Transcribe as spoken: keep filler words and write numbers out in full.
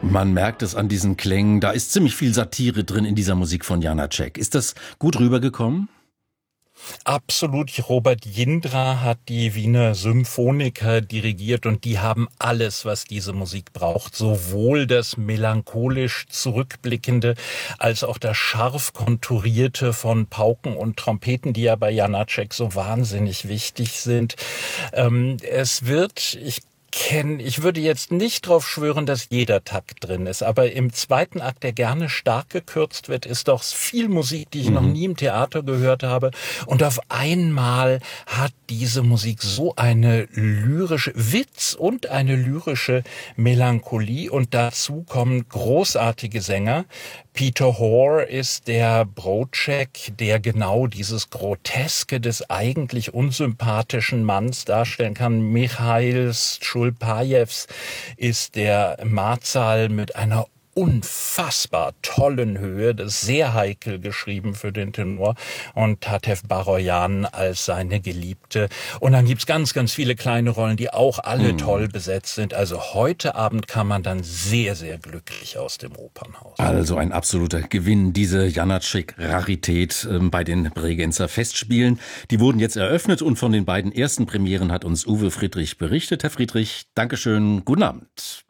Man merkt es an diesen Klängen, da ist ziemlich viel Satire drin in dieser Musik von Janáček. Ist das gut rübergekommen? Absolut. Robert Jindra hat die Wiener Symphoniker dirigiert und die haben alles, was diese Musik braucht. Sowohl das melancholisch zurückblickende als auch das scharf konturierte von Pauken und Trompeten, die ja bei Janáček so wahnsinnig wichtig sind. Ähm, es wird, ich Ken, ich würde jetzt nicht drauf schwören, dass jeder Takt drin ist, aber im zweiten Akt, der gerne stark gekürzt wird, ist doch viel Musik, die ich mhm. noch nie im Theater gehört habe. Und auf einmal hat diese Musik so eine lyrische Witz und eine lyrische Melancholie. Und dazu kommen großartige Sänger. Peter Hoare ist der Broadcheck, der genau dieses Groteske des eigentlich unsympathischen Manns darstellen kann. Michail Schulpajews ist der Marzal mit einer unfassbar tollen Höhe, das ist sehr heikel geschrieben für den Tenor, und Tatev Baroyan als seine Geliebte. Und dann gibt's ganz, ganz viele kleine Rollen, die auch alle mm. toll besetzt sind. Also heute Abend kann man dann sehr, sehr glücklich aus dem Opernhaus. Also ein absoluter Gewinn, diese Janáček-Rarität äh, bei den Bregenzer Festspielen. Die wurden jetzt eröffnet und von den beiden ersten Premieren hat uns Uwe Friedrich berichtet. Herr Friedrich, Dankeschön, guten Abend.